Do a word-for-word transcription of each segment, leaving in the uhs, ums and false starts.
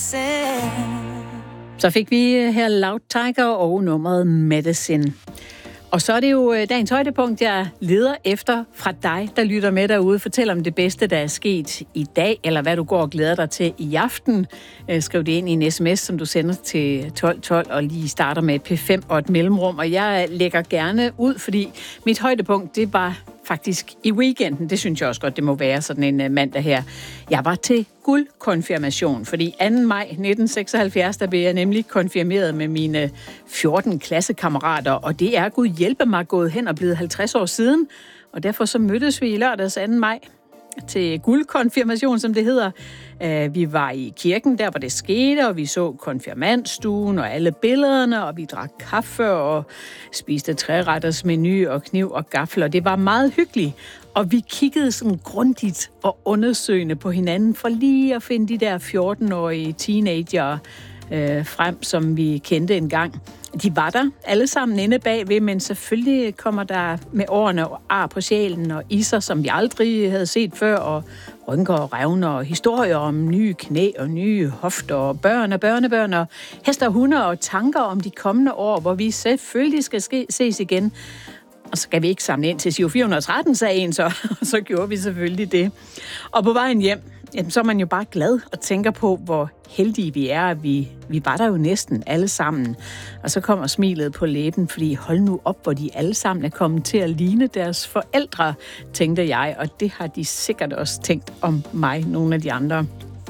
Så fik vi her Loud Tiger og nummeret Medicine. Og så er det jo dagens højdepunkt, jeg leder efter fra dig, der lytter med derude. Fortæl om det bedste, der er sket i dag, eller hvad du går og glæder dig til i aften. Skriv det ind i en sms, som du sender til tolv tolv, og lige starter med et P fem og et mellemrum. Og jeg lægger gerne ud, fordi mit højdepunkt, det var faktisk i weekenden. Det synes jeg også godt, det må være sådan en mandag her. Jeg var til guldkonfirmation, fordi anden maj nitten seksoghalvfjerds, der blev jeg nemlig konfirmeret med mine fjorten klassekammerater, og det er Gud hjælpe mig gået hen og blevet halvtreds år siden, og derfor så mødtes vi i lørdags anden maj til guldkonfirmation, som det hedder. Vi var i kirken, der hvor det skete, og vi så konfirmandstuen og alle billederne, og vi drak kaffe og spiste treretters menu og kniv og gaffel, og det var meget hyggeligt. Og vi kiggede sådan grundigt og undersøgende på hinanden for lige at finde de der fjorten-årige teenager øh, frem, som vi kendte engang. De var der alle sammen inde bagved, men selvfølgelig kommer der med årene ar på sjælen og iser, som vi aldrig havde set før, og rynker og revner og historier om nye knæ og nye hofter og børn og børnebørn og hester og hunde og tanker om de kommende år, hvor vi selvfølgelig skal ske, ses igen. Og så skal vi ikke samle ind til Giro fire hundrede og tretten, sagde en, så, så gjorde vi selvfølgelig det. Og på vejen hjem, jamen, så er man jo bare glad og tænker på, hvor heldige vi er. Vi, vi var der jo næsten alle sammen. Og så kommer smilet på læben, fordi hold nu op, hvor de alle sammen er kommet til at ligne deres forældre, tænkte jeg. Og det har de sikkert også tænkt om mig, nogle af de andre.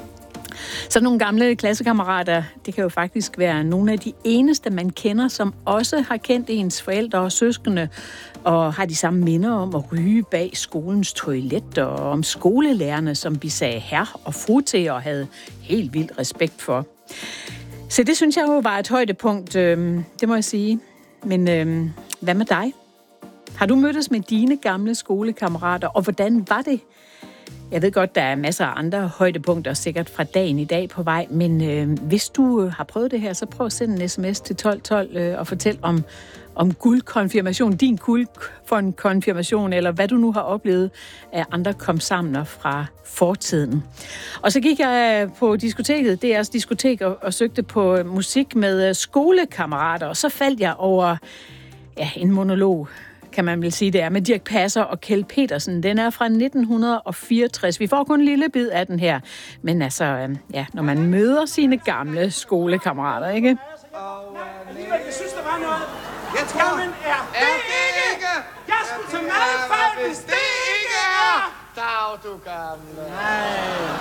Så nogle gamle klassekammerater, det kan jo faktisk være nogle af de eneste, man kender, som også har kendt ens forældre og søskende, og har de samme minder om at ryge bag skolens toilet, og om skolelærerne, som vi sagde herr og fru til, og havde helt vildt respekt for. Så det synes jeg jo var et højdepunkt, øh, det må jeg sige. Men øh, hvad med dig? Har du mødtes med dine gamle skolekammerater, og hvordan var det? Jeg ved godt, der er masser af andre højdepunkter, sikkert fra dagen i dag på vej, men øh, hvis du har prøvet det her, så prøv at sende en sms til tolv tolv øh, og fortæl om, om guldkonfirmation, din guld for en konfirmation, eller hvad du nu har oplevet af andre komsamner fra fortiden. Og så gik jeg på diskoteket, det er altså diskotek, og, og søgte på musik med skolekammerater, og så faldt jeg over ja, en monolog, kan man vel sige, det er, med Dirch Passer og Kjeld Petersen. Den er fra nitten fireogtres. Vi får kun en lille bid af den her. Men altså, ja, når man møder sine gamle skolekammerater, ikke? Jeg synes, der var noget. Jeg tror, jamen, er det ikke? Jeg skulle til madfejl, hvis det ikke er. Dag, du gamle. Nej.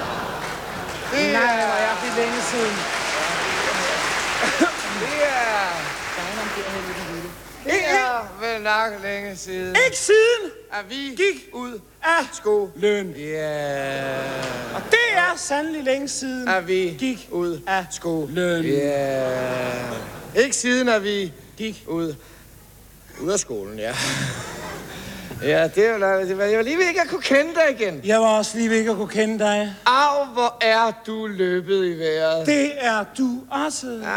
Nej, hvor jeg fik længe siden. Det er... Det er vel nok længe siden. Ikke siden, at vi gik ud af skolen. Ja. Yeah. Og det er sandelig længe siden, at vi gik ud af skolen. Ja. Yeah. Ikke siden, at vi gik ud, ud af skolen, ja. Ja, det var, det var, jeg var lige ved ikke at kunne kende dig igen. Jeg var også lige ved ikke at kunne kende dig. Au, hvor er du løbet i vejret. Det er du også.